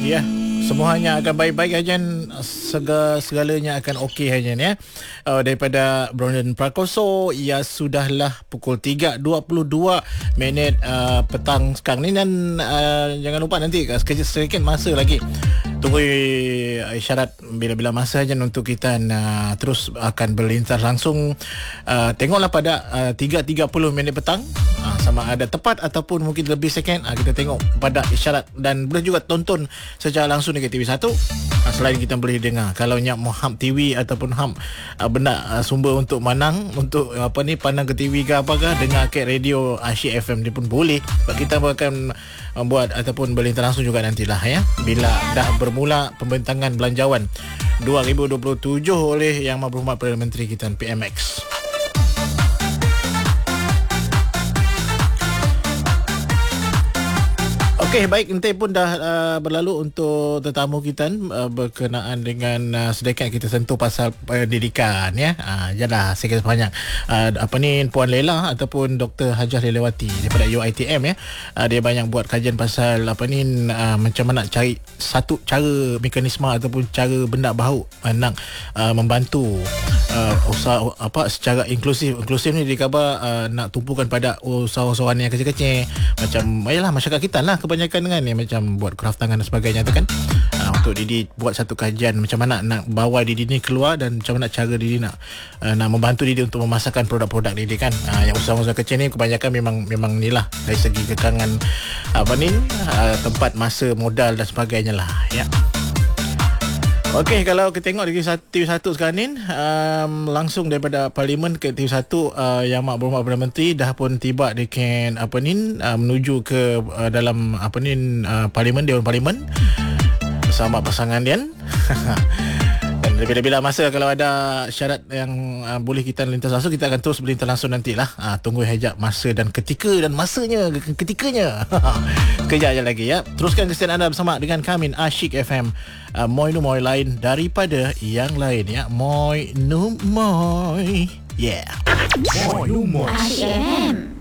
Ya, semuanya akan baik-baik Hajan. Segalanya akan okey Hajan ya. Daripada Brandon Prakoso, ya sudahlah pukul 3.22 petang sekarang ni, dan jangan lupa nanti sedikit masa lagi. Tunggu isyarat bila-bila masa Hajan untuk kita terus akan berlintas langsung. Tengoklah pada 3.30 petang, sama ada tepat ataupun mungkin lebih second. Kita tengok pada isyarat, dan boleh juga tonton secara langsung dekat TV1. Selain kita boleh dengar, kalau nyak mau ham TV ataupun ham benda sumber untuk manang, untuk pandang ke TV ke apakah, dengar ke radio Asyik FM dia pun boleh. Kita akan buat ataupun berlintas langsung juga nantilah ya, bila dah bermula pembentangan belanjawan 2027 oleh Yang Berhormat Perdana Menteri kita PMX. Okey, baik, nanti pun dah berlalu untuk tetamu kita berkenaan dengan sedikit kita sentuh pasal pendidikan ya. Janganlah sikit sepanjang. Puan Lela ataupun Dr. Hajah Lelawati daripada UiTM ya. Dia banyak buat kajian pasal macam mana cari satu cara mekanisme ataupun cara benda baru nak membantu usaha secara inklusif. Inklusif ni dikhabar nak tumpukan pada usahawan yang kecil-kecil, macam ayalah masyarakat kita lah kebanyakan dengan ni, macam buat craft tangan dan sebagainya tu kan. Untuk Didi buat satu kajian macam mana nak bawa Didi ni keluar, dan macam mana cara Didi nak membantu Didi untuk memasarkan produk-produk Didi kan. Yang usaha-usaha kecil ni kebanyakan memang ni lah, dari segi kekangan tempat, masa, modal dan sebagainya lah ya. Okey, kalau kita tengok di TV1 sekarang ni, langsung daripada Parlimen ke TV1, Yang Berhormat Perdana Menteri dah pun tiba dekat menuju ke dalam Parlimen, Dewan Parlimen bersama pasangan dia. Dan bila-bila masa kalau ada syarat yang boleh kita lintas langsung, kita akan terus berlintas langsung nantilah. Tunggu hejak masa dan ketikanya. Kejap je lagi ya. Teruskan kesetiaan anda bersama dengan kami Asyik FM. Moi nu moi lain daripada yang lain ya. Moi nu moi. Yeah. Moi nu moi. Asyik FM.